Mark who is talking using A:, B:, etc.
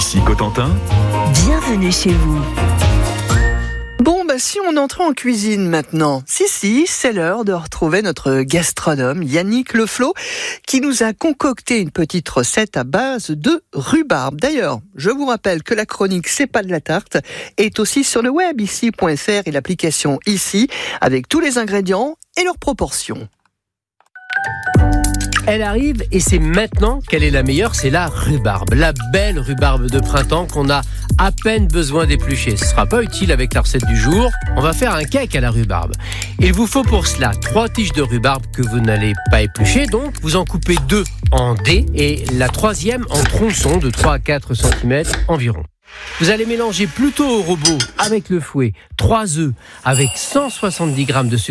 A: Ici Cotentin.
B: Bienvenue chez vous.
C: Bon, si on entre en cuisine maintenant. Si, c'est l'heure de retrouver notre gastronome Yannick Leflot qui nous a concocté une petite recette à base de rhubarbe. D'ailleurs, je vous rappelle que la chronique C'est pas de la tarte est aussi sur le web ici.fr et l'application Ici avec tous les ingrédients et leurs proportions.
D: Elle arrive et c'est maintenant qu'elle est la meilleure, c'est la rhubarbe. La belle rhubarbe de printemps qu'on a à peine besoin d'éplucher. Ce ne sera pas utile avec la recette du jour. On va faire un cake à la rhubarbe. Il vous faut pour cela 3 tiges de rhubarbe que vous n'allez pas éplucher. Donc vous en coupez 2 en dés et la 3e en tronçons de 3 à 4 cm environ. Vous allez mélanger plutôt au robot avec le fouet 3 œufs avec 170 g de sucre